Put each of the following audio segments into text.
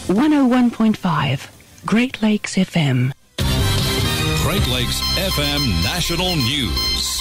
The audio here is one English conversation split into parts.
101.5 Great Lakes FM. Great Lakes FM National News.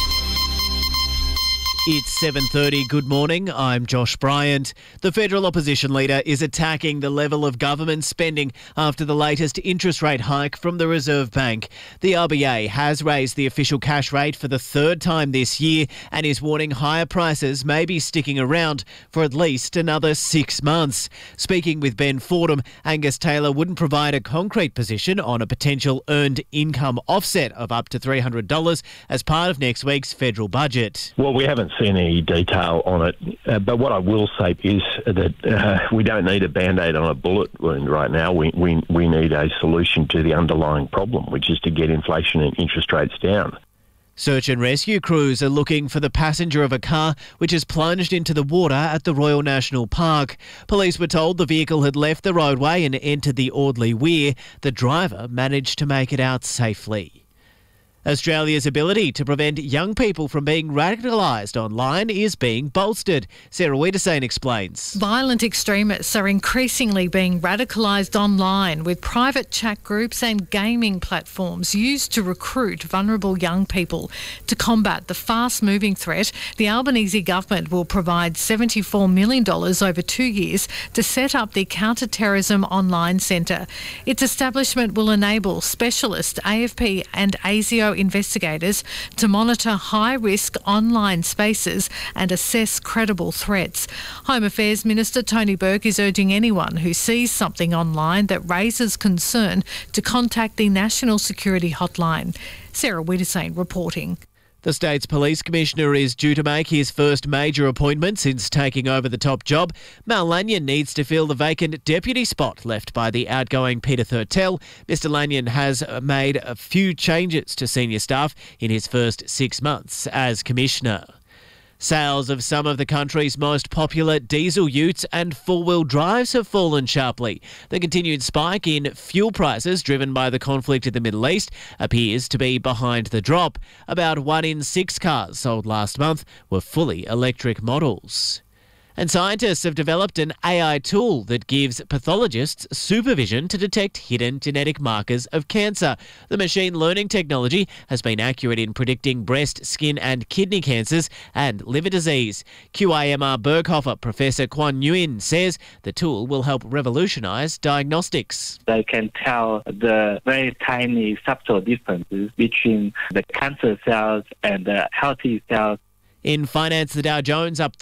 It's 7:30. Good morning. I'm Josh Bryant. The federal opposition leader is attacking the level of government spending after the latest interest rate hike from the Reserve Bank. The RBA has raised the official cash rate for the third time this year and is warning higher prices may be sticking around for at least another 6 months. Speaking with Ben Fordham, Angus Taylor wouldn't provide a concrete position on a potential earned income offset of up to $300 as part of next week's federal budget. Well, we haven't seen any detail on it, but what I will say is that we don't need a Band-Aid on a bullet wound right now. We need a solution to the underlying problem, which is to get inflation and interest rates down. Search and rescue crews are looking for the passenger of a car which has plunged into the water at the Royal National Park. Police were told the vehicle had left the roadway and entered the Audley Weir. The driver managed to make it out safely. Australia's ability to prevent young people from being radicalised online is being bolstered. Sarah Wiedersane explains. Violent extremists are increasingly being radicalised online, with private chat groups and gaming platforms used to recruit vulnerable young people. To combat the fast-moving threat, the Albanese government will provide $74 million over 2 years to set up the Counter-Terrorism Online Centre. Its establishment will enable specialist AFP and ASIO investigators to monitor high-risk online spaces and assess credible threats. Home Affairs Minister Tony Burke is urging anyone who sees something online that raises concern to contact the National Security Hotline. Sarah Wiedersane reporting. The state's police commissioner is due to make his first major appointment since taking over the top job. Mal Lanyon needs to fill the vacant deputy spot left by the outgoing Peter Thurtell. Mr Lanyon has made a few changes to senior staff in his first 6 months as commissioner. Sales of some of the country's most popular diesel utes and four-wheel drives have fallen sharply. The continued spike in fuel prices driven by the conflict in the Middle East appears to be behind the drop. About 1 in 6 cars sold last month were fully electric models. And scientists have developed an AI tool that gives pathologists supervision to detect hidden genetic markers of cancer. The machine learning technology has been accurate in predicting breast, skin and kidney cancers and liver disease. QIMR Berghofer Professor Quan Nguyen says the tool will help revolutionise diagnostics. They can tell the very tiny subtle differences between the cancer cells and the healthy cells. In finance, the Dow Jones up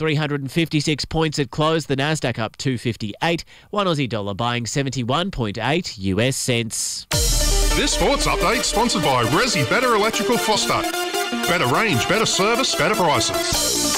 356 points at close, the Nasdaq up 258, one Aussie dollar buying 71.8 US cents. This sports update sponsored by Resi Better Electrical Phosphate. Better range, better service, better prices.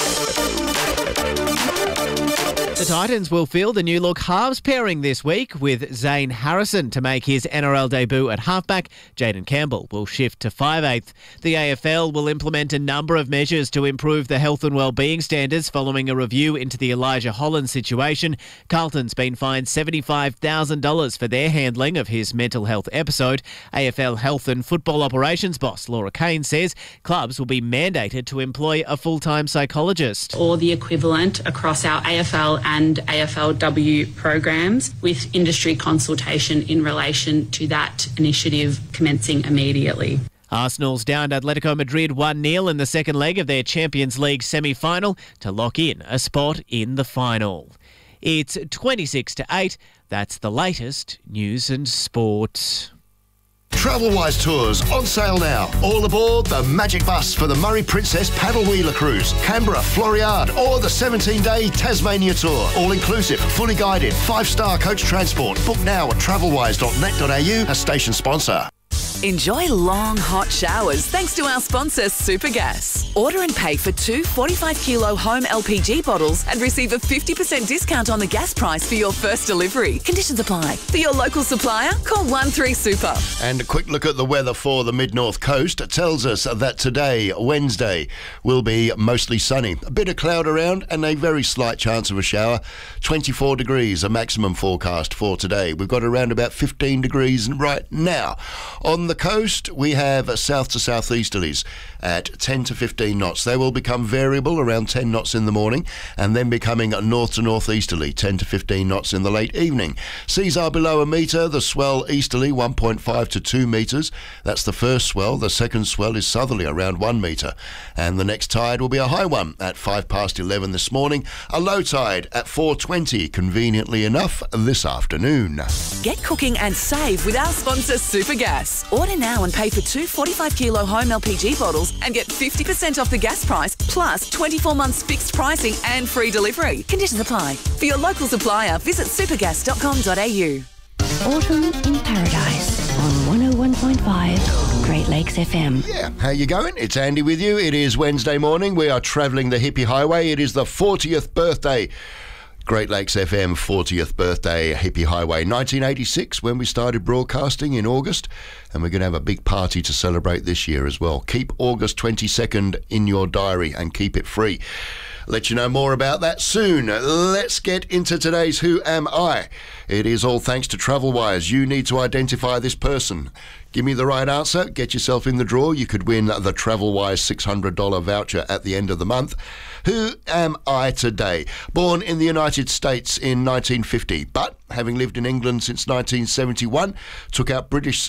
The Titans will field a new-look halves pairing this week with Zane Harrison to make his NRL debut at halfback. Jaden Campbell will shift to 5/8. The AFL will implement a number of measures to improve the health and wellbeing standards following a review into the Elijah Holland situation. Carlton's been fined $75,000 for their handling of his mental health episode. AFL Health and Football Operations boss Laura Kane says clubs will be mandated to employ a full-time psychologist. Or the equivalent across our AFL and AFLW programs, with industry consultation in relation to that initiative commencing immediately. Arsenal's downed Atletico Madrid 1-0 in the second leg of their Champions League semi-final to lock in a spot in the final. It's 26-8. That's the latest news and sport. Travelwise Tours on sale now. All aboard the Magic Bus for the Murray Princess Paddle Wheeler Cruise, Canberra, Floriade, or the 17-day Tasmania Tour. All inclusive, fully guided, 5-star coach transport. Book now at travelwise.net.au, a station sponsor. Enjoy long, hot showers thanks to our sponsor, Supergas. Order and pay for 2 45-kilo home LPG bottles and receive a 50% discount on the gas price for your first delivery. Conditions apply. For your local supplier, call 13-SUPER. And a quick look at the weather for the mid-north coast. It tells us that today, Wednesday, will be mostly sunny. A bit of cloud around and a very slight chance of a shower. 24 degrees, a maximum forecast for today. We've got around about 15 degrees right now. On the coast, we have south to southeasterlies at 10 to 15 15 knots. They will become variable around 10 knots in the morning and then becoming north to northeasterly, 10 to 15 knots in the late evening. Seas are below a metre, the swell easterly 1.5 to 2 metres. That's the first swell. The second swell is southerly around 1 metre. And the next tide will be a high one at 11:05 this morning, a low tide at 4:20, conveniently enough, this afternoon. Get cooking and save with our sponsor Supergas. Order now and pay for 2 45-kilo home LPG bottles and get 50% off the gas price, plus 24 months fixed pricing and free delivery. Conditions apply. For your local supplier, visit supergas.com.au. Autumn in Paradise on 101.5 Great Lakes FM. Yeah, how you going? It's Andy with you. It is Wednesday morning. We are travelling the Hippie Highway. It is the 40th birthday. Great Lakes FM 40th birthday Hippie Highway, 1986 when we started broadcasting in August, and we're going to have a big party to celebrate this year as well. Keep August 22nd in your diary and keep it free. Let you know more about that soon. Let's get into today's Who Am I? It is all thanks to TravelWise. You need to identify this person. Give me the right answer, get yourself in the draw. You could win the TravelWise $600 voucher at the end of the month. Who am I today? Born in the United States in 1950, but having lived in England since 1971, took out British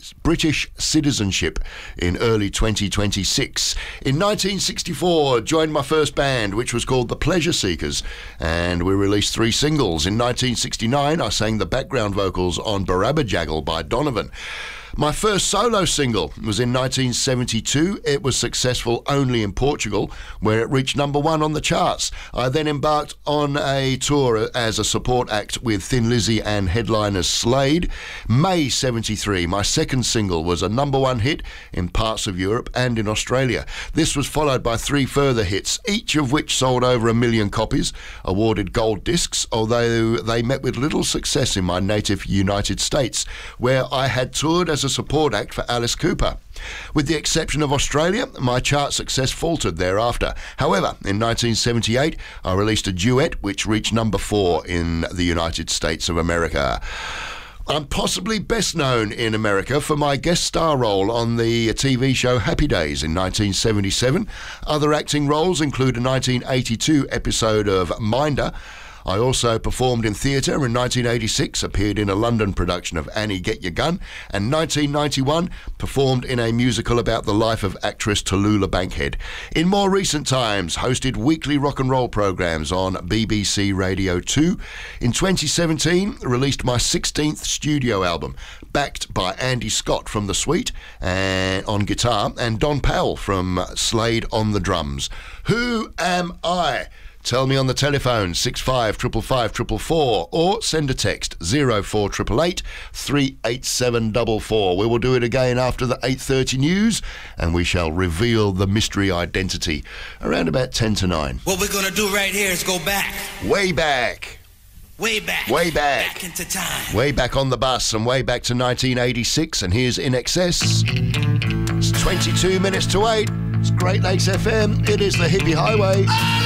citizenship in early 2026. In 1964, joined my first band, which was called The Pleasure Seekers, and we released 3 singles. In 1969, I sang the background vocals on Barabajaggle by Donovan. My first solo single was in 1972. It was successful only in Portugal, where it reached number 1 on the charts. I then embarked on a tour as a support act with Thin Lizzy and headliners Slade. May 73, my second single was a number 1 hit in parts of Europe and in Australia. This was followed by 3 further hits, each of which sold over 1 million copies, awarded gold discs, although they met with little success in my native United States, where I had toured as a support act for Alice Cooper. With the exception of Australia, my chart success faltered thereafter. However, in 1978, I released a duet which reached number 4 in the United States of America. I'm possibly best known in America for my guest star role on the TV show Happy Days in 1977. Other acting roles include a 1982 episode of Minder. I also performed in theatre in 1986, appeared in a London production of Annie Get Your Gun, and 1991 performed in a musical about the life of actress Tallulah Bankhead. In more recent times, hosted weekly rock and roll programmes on BBC Radio 2. In 2017, released my 16th studio album, backed by Andy Scott from The Sweet and on guitar, and Don Powell from Slade on the drums. Who am I? Tell me on the telephone 655544 or send a text 04888 38744. We will do it again after the 8:30 news, and we shall reveal the mystery identity around about 10 to 9. What we're going to do right here is go back. Way back. Way back. Way back. Back into time. Way back on the bus and way back to 1986, and here's In Excess. It's 22 minutes to 8. It's Great Lakes FM. It is the Hippie Highway.